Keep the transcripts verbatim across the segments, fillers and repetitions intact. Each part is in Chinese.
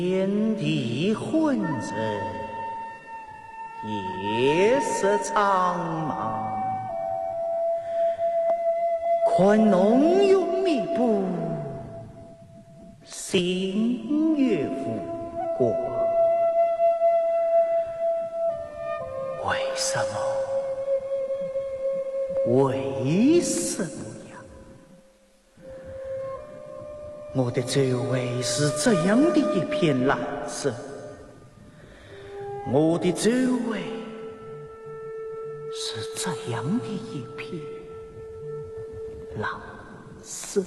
天地混沌，夜色苍茫，宽浓云密布，星月浮过。为什么？为什么呀？我的周围是这样的一片蓝色，我的周围是这样的一片蓝色。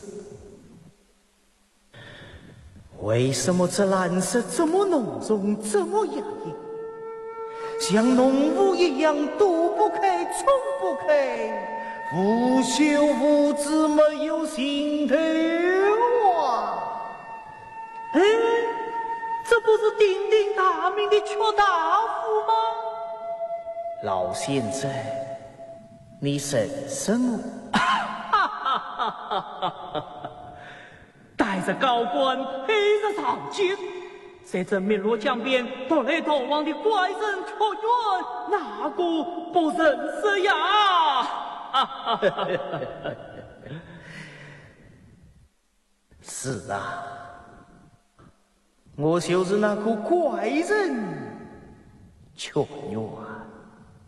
为什么这蓝色这么浓重，这么压抑，像浓雾一样躲不开，冲不开，无休无止，没有尽头啊！哎，这不是鼎鼎大名的阙大夫吗？老先生，你审审我！ 哈哈哈哈哈！戴着高冠，披着长巾，在这汨罗江边踱来踱往的怪人出远，哪个不认识呀？哈哈哈哈是啊，我就是那个怪人，雀远。